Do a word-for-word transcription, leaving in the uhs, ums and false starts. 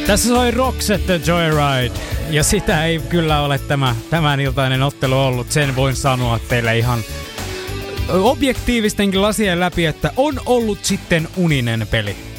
Tässä soi Roxette Joyride, ja sitä ei kyllä ole tämä tämän iltainen ottelu ollut. Sen voin sanoa teille ihan objektiivistenkin lasien läpi, että on ollut sitten uninen peli.